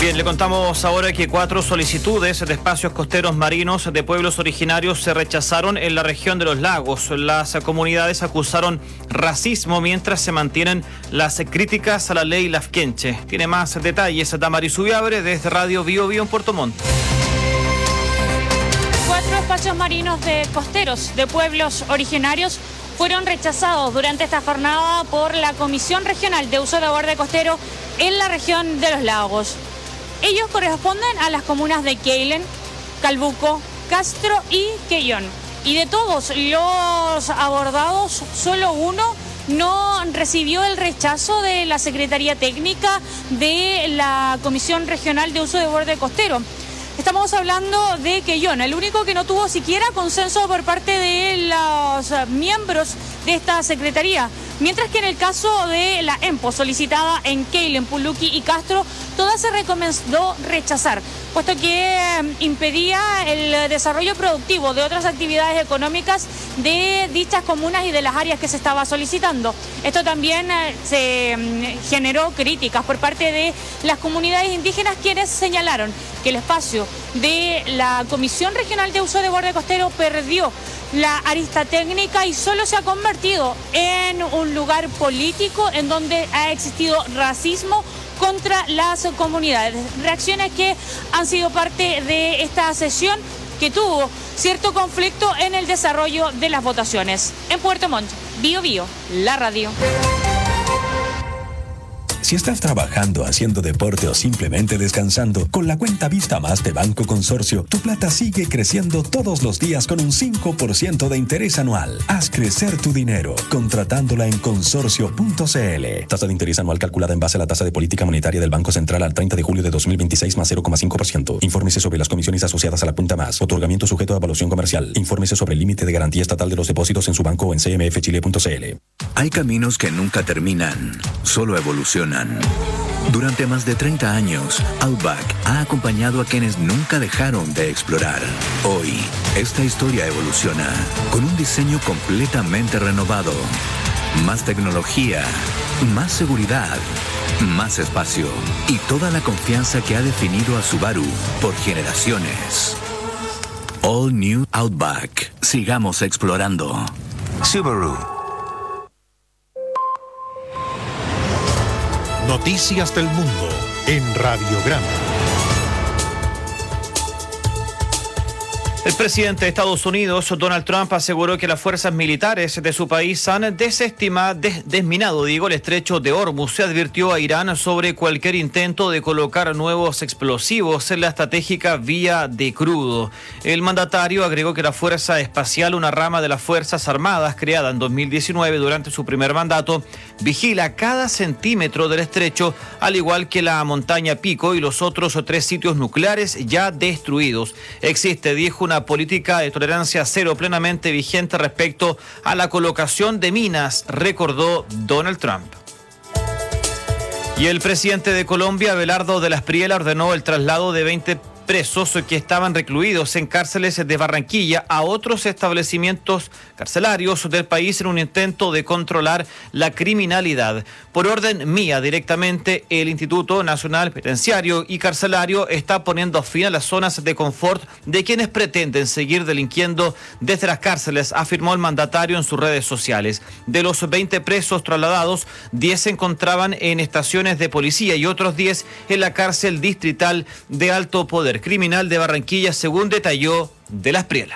Bien, le contamos ahora que 4 solicitudes de espacios costeros marinos de pueblos originarios se rechazaron en la región de los lagos. Las comunidades acusaron racismo mientras se mantienen las críticas a la ley Lafkenche. Tiene más detalles Damaris Ubiabre desde Radio Bio Bio en Puerto Montt. 4 espacios marinos de costeros de pueblos originarios fueron rechazados durante esta jornada por la Comisión Regional de Uso de Borde Costero en la región de los lagos. Ellos corresponden a las comunas de Keilen, Calbuco, Castro y Quellón. Y de todos los abordados, solo uno no recibió el rechazo de la Secretaría Técnica de la Comisión Regional de Uso de Borde Costero. Estamos hablando de Quellón, el único que no tuvo siquiera consenso por parte de los miembros de esta secretaría. Mientras que en el caso de la EMPO solicitada en Keilen, Puluqui y Castro, toda se recomendó rechazar, puesto que impedía el desarrollo productivo de otras actividades económicas de dichas comunas y de las áreas que se estaba solicitando. Esto también se generó críticas por parte de las comunidades indígenas, quienes señalaron que el espacio de la Comisión Regional de Uso de Borde Costero perdió la arista técnica y solo se ha convertido en un lugar político en donde ha existido racismo contra las comunidades. Reacciones que han sido parte de esta sesión que tuvo cierto conflicto en el desarrollo de las votaciones. En Puerto Montt, Bio Bio, la radio. Si estás trabajando, haciendo deporte o simplemente descansando, con la cuenta Vista Más de Banco Consorcio, tu plata sigue creciendo todos los días con un 5% de interés anual. Haz crecer tu dinero contratándola en consorcio.cl. Tasa de interés anual calculada en base a la tasa de política monetaria del Banco Central al 30 de julio de 2026 más 0,5%. Infórmese sobre las comisiones asociadas a la cuenta Más. Otorgamiento sujeto a evaluación comercial. Infórmese sobre el límite de garantía estatal de los depósitos en su banco o en cmfchile.cl. Hay caminos que nunca terminan, solo evolucionan. Durante más de 30 años, Outback ha acompañado a quienes nunca dejaron de explorar. Hoy, esta historia evoluciona con un diseño completamente renovado. Más tecnología, más seguridad, más espacio y toda la confianza que ha definido a Subaru por generaciones. All New Outback. Sigamos explorando. Subaru. Noticias del Mundo en Radiograma. El presidente de Estados Unidos, Donald Trump, aseguró que las fuerzas militares de su país han desminado el estrecho de Hormuz. Se advirtió a Irán sobre cualquier intento de colocar nuevos explosivos en la estratégica vía de crudo. El mandatario agregó que la Fuerza Espacial, una rama de las Fuerzas Armadas creada en 2019 durante su primer mandato, vigila cada centímetro del estrecho, al igual que la montaña Pico y los otros 3 sitios nucleares ya destruidos. Existe, dijo, una política de tolerancia cero plenamente vigente respecto a la colocación de minas, recordó Donald Trump. Y el presidente de Colombia, Abelardo de la Espriella, ordenó el traslado de 20 presos que estaban recluidos en cárceles de Barranquilla a otros establecimientos carcelarios del país en un intento de controlar la criminalidad. Por orden mía, directamente, el Instituto Nacional Penitenciario y Carcelario está poniendo fin a las zonas de confort de quienes pretenden seguir delinquiendo desde las cárceles, afirmó el mandatario en sus redes sociales. De los 20 presos trasladados, 10 se encontraban en estaciones de policía y otros 10 en la cárcel distrital de alto poder criminal de Barranquilla, según detalló de la Espriella.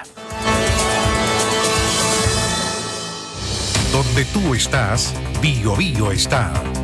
Donde tú estás, Bio Bio está.